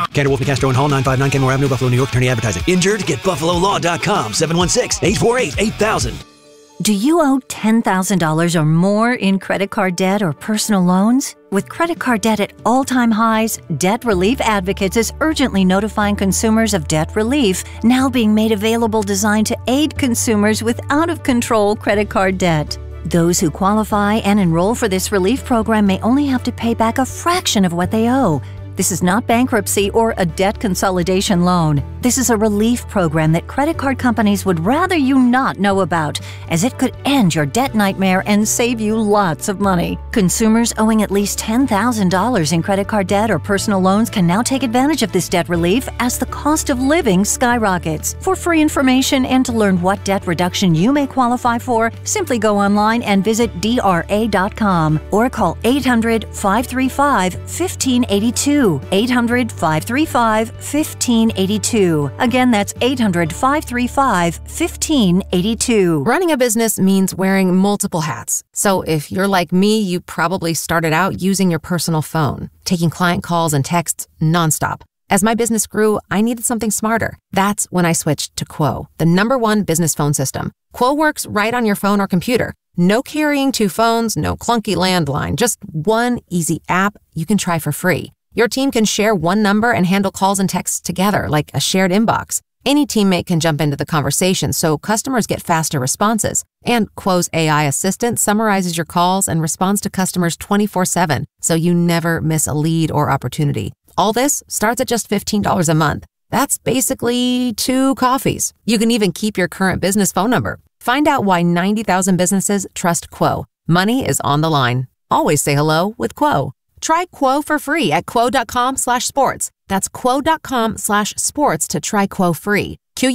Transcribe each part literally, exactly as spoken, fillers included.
Canada Wolf, McCastro and Hall, nine five nine Kenmore Avenue, Buffalo, New York. Attorney advertising. Injured? Get buffalo law dot com, seven one six, eight four eight, eight thousand. Do you owe ten thousand dollars or more in credit card debt or personal loans? With credit card debt at all-time highs, Debt Relief Advocates is urgently notifying consumers of debt relief, now being made available designed to aid consumers with out-of-control credit card debt. Those who qualify and enroll for this relief program may only have to pay back a fraction of what they owe. This is not bankruptcy or a debt consolidation loan. This is a relief program that credit card companies would rather you not know about, as it could end your debt nightmare and save you lots of money. Consumers owing at least ten thousand dollars in credit card debt or personal loans can now take advantage of this debt relief as the cost of living skyrockets. For free information and to learn what debt reduction you may qualify for, simply go online and visit D R A dot com or call eight hundred, five three five, one five eight two. eight hundred, five three five, one five eight two. Again, that's eight hundred, five three five, one five eight two. Running a business means wearing multiple hats. So if you're like me, you probably started out using your personal phone, taking client calls and texts nonstop. As my business grew, I needed something smarter. That's when I switched to Quo, the number one business phone system. Quo works right on your phone or computer. No carrying two phones, no clunky landline, just one easy app you can try for free. Your team can share one number and handle calls and texts together like a shared inbox. Any teammate can jump into the conversation, so customers get faster responses. And Quo's A I assistant summarizes your calls and responds to customers twenty-four seven, so you never miss a lead or opportunity. All this starts at just fifteen dollars a month. That's basically two coffees. You can even keep your current business phone number. Find out why ninety thousand businesses trust Quo. Money is on the line. Always say hello with Quo. Try Quo for free at quo.com slash sports. That's quo.com slash sports to try Quo free.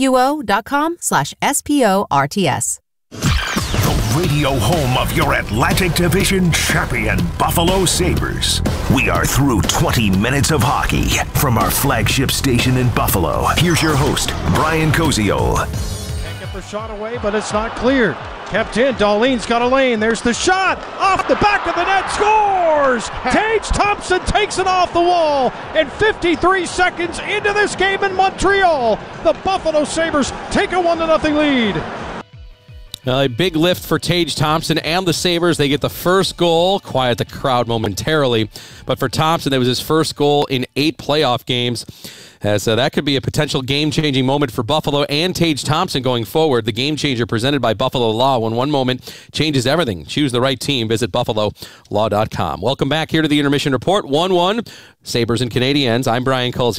Quo.com slash S-P-O-R-T-S. The radio home of your Atlantic Division champion Buffalo Sabres. We are through twenty minutes of hockey from our flagship station in Buffalo. Here's your host, Brian Koziol. Can't get the shot away, but it's not cleared. Kept in, Dahlin's got a lane, there's the shot, off the back of the net, scores! Tage Thompson takes it off the wall, and fifty-three seconds into this game in Montreal, the Buffalo Sabres take a one to nothing lead. A big lift for Tage Thompson and the Sabres. They get the first goal, quiet the crowd momentarily, but for Thompson, that was his first goal in eight playoff games. As uh, that could be a potential game-changing moment for Buffalo and Tage Thompson going forward. The game changer presented by Buffalo Law. When one moment changes everything. Choose the right team. Visit buffalo law dot com. Welcome back here to the Intermission Report. one one, Sabres and Canadiens. I'm Brian Koziol.